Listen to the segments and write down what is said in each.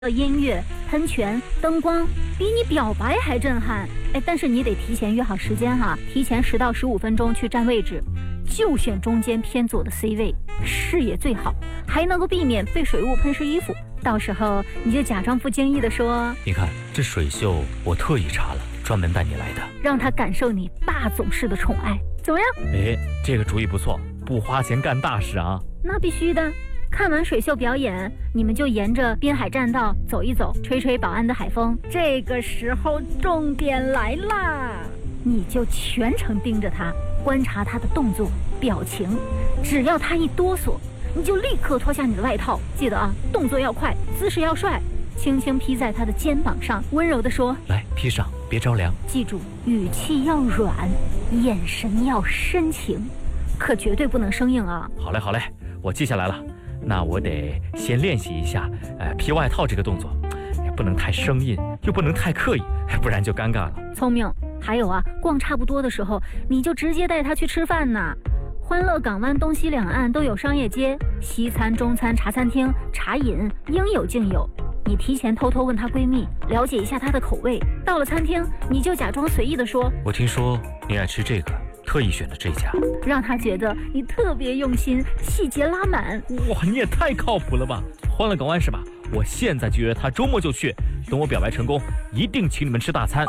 音乐、喷泉、灯光，比你表白还震撼。但是你得提前约好时间哈，提前10到15分钟去占位置，就选中间偏左的 C 位，视野最好，还能够避免被水雾喷湿衣服。到时候你就假装不经意地说：“ 你看这水袖，我特意查了，专门带你来的。” 让他感受你霸总式的宠爱，怎么样？ 这个主意不错，不花钱干大事啊！ 那必须的。看完水秀表演，你们就沿着滨海栈道走一走，吹吹保安的海风。这个时候重点来啦，你就全程盯着他，观察他的动作表情，只要他一哆嗦，你就立刻脱下你的外套。记得啊，动作要快，姿势要帅，轻轻披在他的肩膀上，温柔地说：“ 来，披上，别着凉。” 记住，语气要软，眼神要深情，可绝对不能生硬啊。 好嘞，我记下来了。那我得先练习一下，披外套这个动作，不能太生硬，又不能太刻意，不然就尴尬了。 聪明。还有啊，逛差不多的时候，你就直接带他去吃饭呢。欢乐港湾东西两岸都有商业街，西餐、中餐、茶餐厅、茶饮应有尽有。你提前偷偷问她闺蜜，了解一下她的口味。到了餐厅，你就假装随意地说：“ 我听说你爱吃这个，特意选的这家。” 让她觉得你特别用心，细节拉满。 哇，你也太靠谱了吧！欢乐港湾是吧？我现在就约他，周末就去。等我表白成功，一定请你们吃大餐。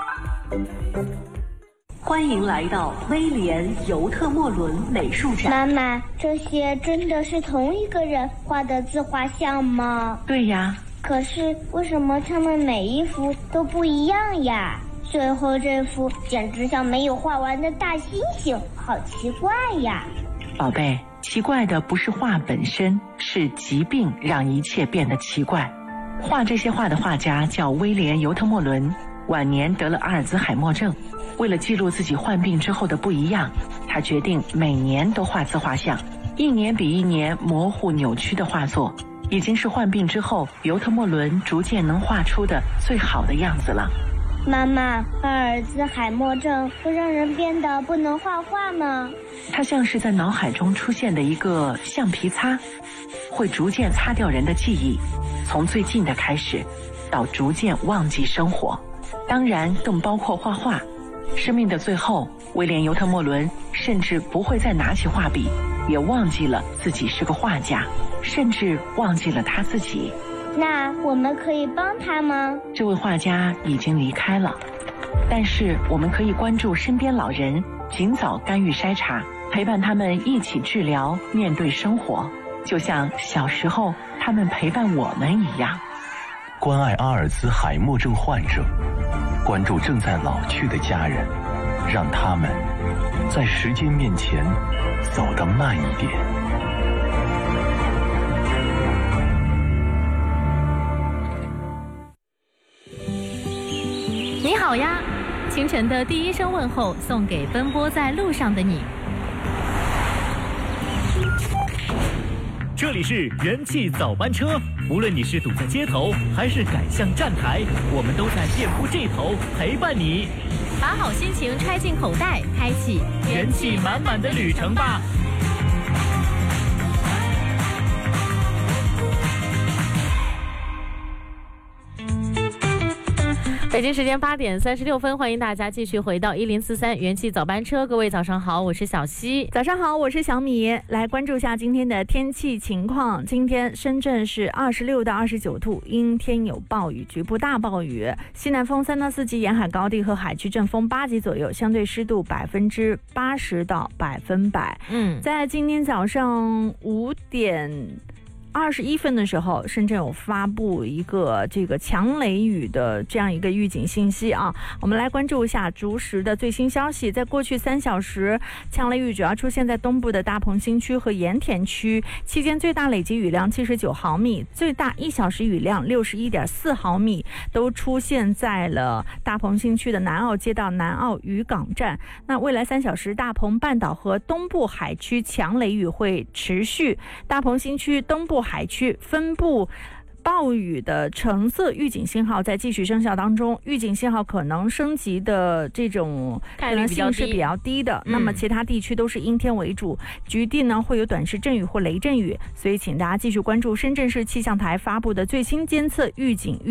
欢迎来到威廉尤特莫伦美术展。 妈妈，这些真的是同一个人画的自画像吗？ 对呀。 可是为什么他们每一幅都不一样呀？最后这幅简直像没有画完的大猩猩，好奇怪呀！ 宝贝，奇怪的不是画本身，是疾病让一切变得奇怪。画这些画的画家叫威廉尤特莫伦，晚年得了阿尔兹海默症。为了记录自己患病之后的不一样，他决定每年都画自画像，一年比一年模糊扭曲的画作，已经是患病之后尤特莫伦逐渐能画出的最好的样子了。 妈妈，阿尔兹海默症会让人变得不能画画吗？ 它像是在脑海中出现的一个橡皮擦，会逐渐擦掉人的记忆，从最近的开始，到逐渐忘记生活，当然更包括画画。生命的最后，威廉尤特莫伦甚至不会再拿起画笔，也忘记了自己是个画家，甚至忘记了他自己。 那我们可以帮他吗？ 这位画家已经离开了，但是我们可以关注身边老人，尽早干预筛查，陪伴他们一起治疗，面对生活，就像小时候他们陪伴我们一样。 关爱阿尔兹海默症患者，关注正在老去的家人，让他们在时间面前走得慢一点。 你好呀，清晨的第一声问候送给奔波在路上的你。 这里是元气早班车，无论你是堵在街头还是赶向站台，我们都在店铺这头陪伴你。 把好心情揣进口袋，开启元气满满的旅程吧。 北京时间8点36分，欢迎大家继续回到1043元气早班车。各位早上好，我是小溪。 早上好，我是小米。来关注一下今天的天气情况。今天深圳是26到29度，阴天有暴雨，局部大暴雨。西南风3到4级，沿海高地和海区阵风8级左右，相对湿度80%到100%。在今天早上5点21分的时候，深圳有发布一个这个强雷雨的这样一个预警信息啊。我们来关注一下竹石的最新消息。在过去3小时，强雷雨主要出现在东部的大鹏新区和盐田区，期间最大累计雨量79毫米，最大1小时雨量61.4毫米，都出现在了大鹏新区的南澳街道南澳渔港站。那未来3小时，大鹏半岛和东部海区强雷雨会持续，大鹏新区东部海区分布暴雨的橙色预警信号在继续生效当中，预警信号可能升级的这种可能性是比较低的。那么其他地区都是阴天为主，局地呢会有短时阵雨或雷阵雨，所以请大家继续关注深圳市气象台发布的最新监测预警